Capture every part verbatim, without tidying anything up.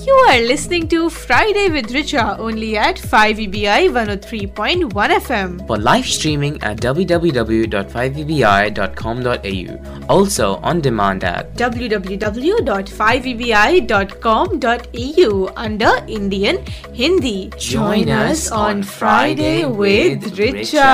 You are listening to Friday with Richa only at five E B I one oh three point one F M. For live streaming at w w w dot five e b i dot com dot a u. Also on demand at w w w dot five e b i dot com dot a u under Indian Hindi. Join us on Friday with Richa.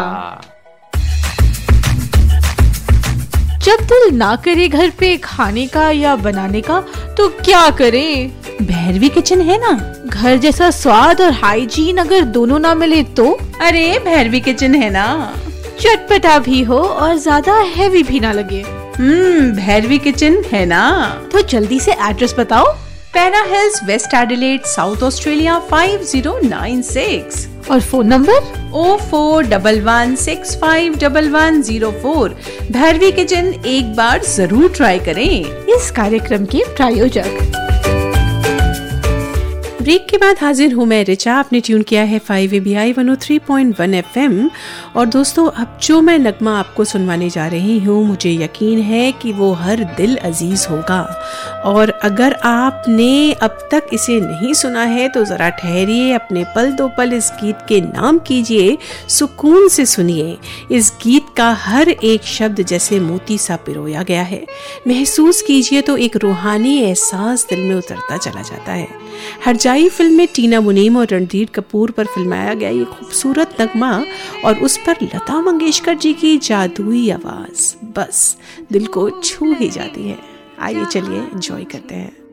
जब दिल ना करे घर पे खाने का या बनाने का तो क्या करे? भैरवी किचन है ना। घर जैसा स्वाद और हाइजीन अगर दोनों ना मिले तो? अरे भैरवी किचन है ना। चटपटा भी हो और ज्यादा हैवी भी ना लगे। हम्म भैरवी किचन है ना। तो जल्दी से एड्रेस बताओ। Para hills, waste Adelaide, south Australia five zero nine six. और phone number O four one one six five one one zero four. Bhairavi kitchen एक बार जरूर ट्राई करें। इस कार्यक्रम के प्रायोजक। ब्रेक के बाद हाजिर हूँ मैं रिचा। आपने ट्यून किया है five A B I one O three point one F M. और दोस्तों, अब जो मैं नगमा आपको सुनवाने जा रही हूँ, मुझे यकीन है कि वो हर दिल अजीज होगा। और अगर आपने अब तक इसे नहीं सुना है तो ज़रा ठहरिए, अपने पल दो पल इस गीत के नाम कीजिए, सुकून से सुनिए। इस गीत का हर एक शब्द जैसे मोती सा पिरोया गया है। महसूस कीजिए तो एक रूहानी एहसास दिल में उतरता चला जाता है। हरजाई फिल्म में टीना मुनीम और रणधीर कपूर पर फिल्माया गया ये खूबसूरत नगमा और उस पर लता मंगेशकर जी की जादुई आवाज बस दिल को छू ही जाती है। आइए चलिए एंजॉय करते हैं।